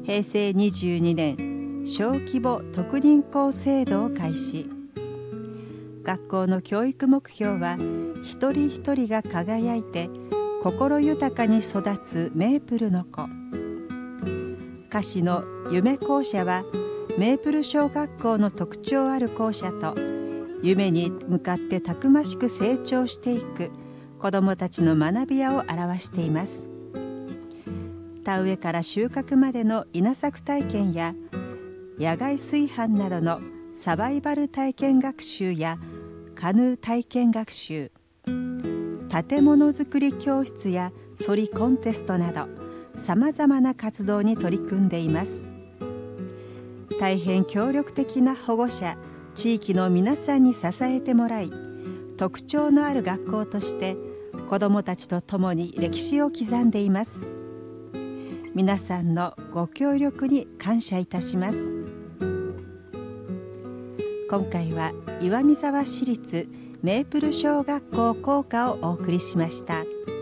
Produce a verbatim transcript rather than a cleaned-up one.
へいせいにじゅうにねん小規模特認校制度を開始。学校の教育目標は一人一人が輝いて心豊かに育つメープルの子。歌詞の夢校舎はメープル小学校の特徴ある校舎と夢に向かってたくましく成長していく子どもたちの学び屋を表しています。田植えから収穫までの稲作体験や野外炊飯などのサバイバル体験学習やカヌー体験学習、建物づくり教室やそりコンテストなどさまざまな活動に取り組んでいます。大変協力的な保護者、地域の皆さんに支えてもらい、特徴のある学校として子どもたちと共に歴史を刻んでいます。皆さんのご協力に感謝いたします。今回は岩見沢市立メープル小学校校歌をお送りしました。